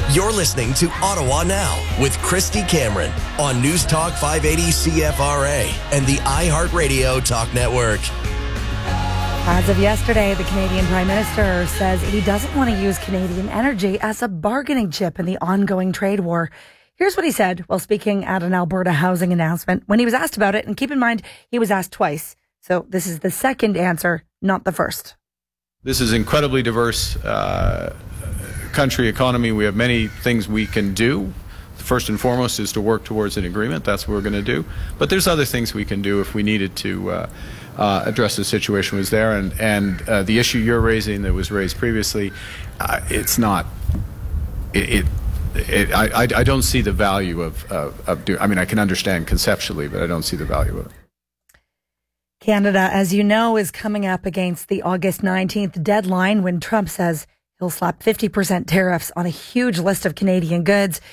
You're listening to Ottawa Now with Christy Cameron on News Talk 580 CFRA and the iHeartRadio Talk Network. As of yesterday, the Canadian Prime Minister says he doesn't want to use Canadian energy as a bargaining chip in the ongoing trade war. Here's what he said while speaking at an Alberta housing announcement when he was asked about it. And keep in mind, he was asked twice. So this is the second answer, not the first. This is incredibly diverse country economy. We have many things we can do. First and foremost is to work towards an agreement. That's what we're going to do. But there's other things we can do if we needed to address the situation was there. And the issue you're raising that was raised previously, it's not. I don't see the value of doing. I mean, I can understand conceptually, but I don't see the value of it. Canada, as you know, is coming up against the August 19th deadline when Trump says he'll slap 50% tariffs on a huge list of Canadian goods.